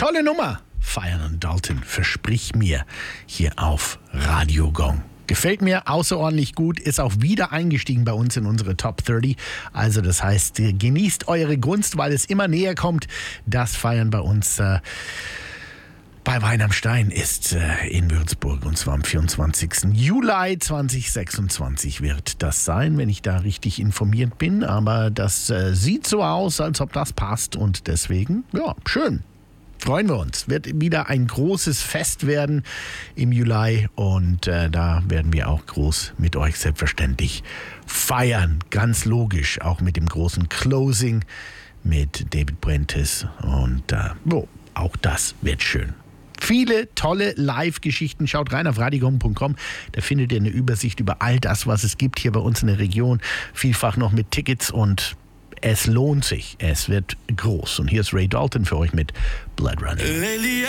Tolle Nummer. Feiern und Dalton, versprich mir, hier auf Radio Gong. Gefällt mir außerordentlich gut, ist auch wieder eingestiegen bei uns in unsere Top 30. Also das heißt, genießt eure Gunst, weil es immer näher kommt. Das Feiern bei uns bei Wein am Stein ist in Würzburg, und zwar am 24. Juli 2026 wird das sein, wenn ich da richtig informiert bin. Aber das sieht so aus, als ob das passt, und deswegen, ja, schön. Freuen wir uns. Wird wieder ein großes Fest werden im Juli, und da werden wir auch groß mit euch selbstverständlich feiern. Ganz logisch, auch mit dem großen Closing mit David Prentice, und auch das wird schön. Viele tolle Live-Geschichten. Schaut rein auf radiogong.com. Da findet ihr eine Übersicht über all das, was es gibt hier bei uns in der Region. Vielfach noch mit Tickets, und es lohnt sich. Es wird groß. Und hier ist Ray Dalton für euch mit Blood Running.